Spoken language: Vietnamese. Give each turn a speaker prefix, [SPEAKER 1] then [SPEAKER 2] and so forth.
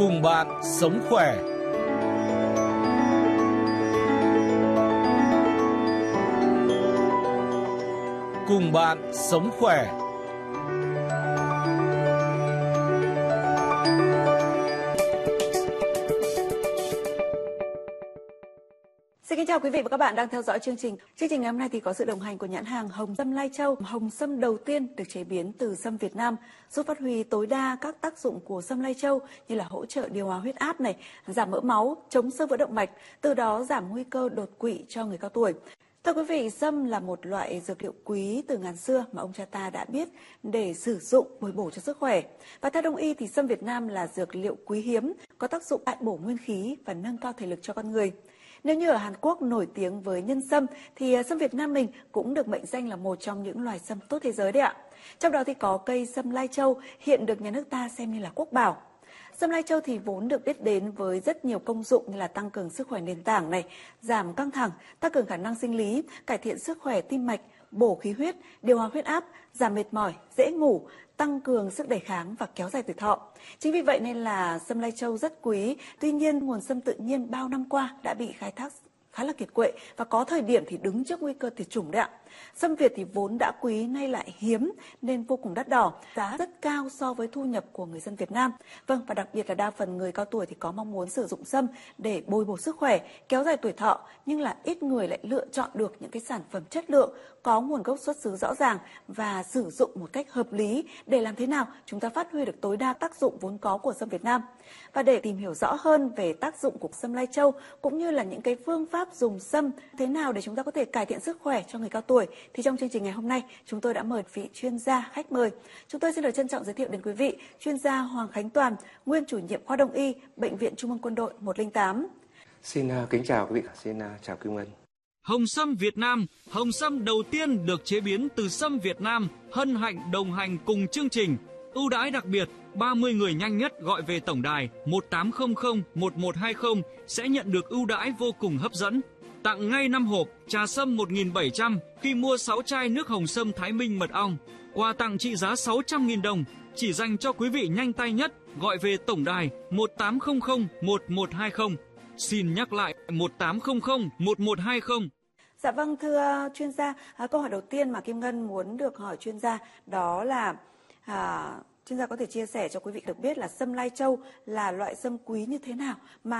[SPEAKER 1] Cùng bạn sống khỏe. Cùng bạn sống khỏe.
[SPEAKER 2] Xin kính chào quý vị và các bạn đang theo dõi chương trình. Chương trình ngày hôm nay thì có sự đồng hành của nhãn hàng Hồng Sâm Lai Châu. Hồng sâm đầu tiên được chế biến từ sâm Việt Nam, giúp phát huy tối đa các tác dụng của sâm Lai Châu như là hỗ trợ điều hòa huyết áp này, giảm mỡ máu, chống xơ vữa động mạch, từ đó giảm nguy cơ đột quỵ cho người cao tuổi. Thưa quý vị, sâm là một loại dược liệu quý từ ngàn xưa mà ông cha ta đã biết để sử dụng bồi bổ cho sức khỏe. Và theo Đông y thì sâm Việt Nam là dược liệu quý hiếm, có tác dụng đại bổ nguyên khí và nâng cao thể lực cho con người. Nếu như ở Hàn Quốc nổi tiếng với nhân sâm thì sâm Việt Nam mình cũng được mệnh danh là một trong những loài sâm tốt thế giới đấy ạ. Trong đó thì có cây sâm Lai Châu hiện được nhà nước ta xem như là quốc bảo. Sâm Lai Châu thì vốn được biết đến với rất nhiều công dụng như là tăng cường sức khỏe nền tảng này, giảm căng thẳng, tăng cường khả năng sinh lý, cải thiện sức khỏe tim mạch, bổ khí huyết, điều hòa huyết áp, giảm mệt mỏi, dễ ngủ, tăng cường sức đề kháng và kéo dài tuổi thọ. Chính vì vậy nên là sâm Lai Châu rất quý. Tuy nhiên, nguồn sâm tự nhiên bao năm qua đã bị khai thác khá là kiệt quệ và có thời điểm thì đứng trước nguy cơ tuyệt chủng đấy ạ. Sâm Việt thì vốn đã quý nay lại hiếm nên vô cùng đắt đỏ, giá rất cao so với thu nhập của người dân Việt Nam. Vâng, và đặc biệt là đa phần người cao tuổi thì có mong muốn sử dụng sâm để bồi bổ sức khỏe, kéo dài tuổi thọ, nhưng là ít người lại lựa chọn được những cái sản phẩm chất lượng, có nguồn gốc xuất xứ rõ ràng và sử dụng một cách hợp lý để làm thế nào chúng ta phát huy được tối đa tác dụng vốn có của sâm Việt Nam. Và để tìm hiểu rõ hơn về tác dụng của sâm Lai Châu cũng như là những cái phương pháp dùng sâm thế nào để chúng ta có thể cải thiện sức khỏe cho người cao tuổi thì trong chương trình ngày hôm nay chúng tôi đã mời vị chuyên gia khách mời. Chúng tôi xin được trân trọng giới thiệu đến quý vị chuyên gia Hoàng Khánh Toàn, nguyên chủ nhiệm khoa Đông y, Bệnh viện Trung ương Quân đội 108.
[SPEAKER 3] Xin kính chào quý vị, xin chào Kim Ngân.
[SPEAKER 1] Hồng sâm Việt Nam, hồng sâm đầu tiên được chế biến từ sâm Việt Nam, hân hạnh đồng hành cùng chương trình. Ưu đãi đặc biệt, 30 người nhanh nhất gọi về tổng đài 1800 1120 sẽ nhận được ưu đãi vô cùng hấp dẫn. Tặng ngay 5 hộp trà sâm 1.700 khi mua 6 chai nước hồng sâm Thái Minh mật ong. Quà tặng trị giá 600.000 đồng chỉ dành cho quý vị nhanh tay nhất gọi về tổng đài 1800 1120. Xin nhắc lại 1800 1120.
[SPEAKER 2] Dạ vâng, thưa chuyên gia, câu hỏi đầu tiên mà Kim Ngân muốn được hỏi chuyên gia đó là chuyên gia có thể chia sẻ cho quý vị được biết là sâm Lai Châu là loại sâm quý như thế nào mà